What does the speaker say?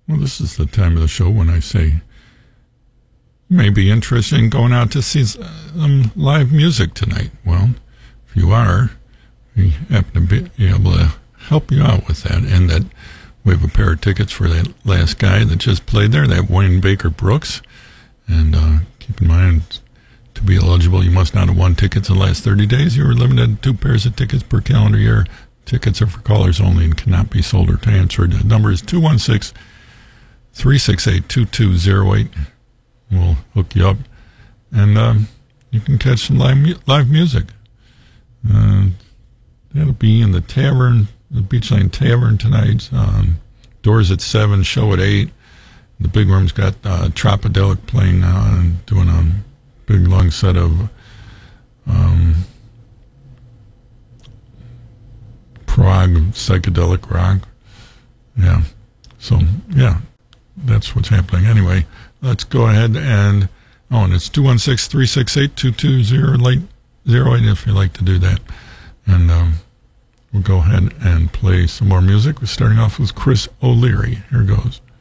Well, this is the time of the show when I say you may be interested in going out to see some live music tonight. Well, if you are, we happen to be able to help you out with that. And that we have a pair of tickets for that last guy that just played there, that Wayne Baker Brooks. And keep in mind, to be eligible, you must not have won tickets in the last 30 days. You are limited to 2 pairs of tickets per calendar year. Tickets are for callers only and cannot be sold or transferred. The number is 216-368-2208. We'll hook you up. And you can catch some live music. That'll be in the tavern, the Beachline Tavern tonight. Doors at 7, show at 8. The big room's got Tropodelic playing and doing a big long set of prog psychedelic rock. Yeah. So, yeah, that's what's happening. Anyway, let's go ahead and it's 216-368-2208 if you'd like to do that. And we'll go ahead and play some more music. We're starting off with Chris O'Leary. Here goes.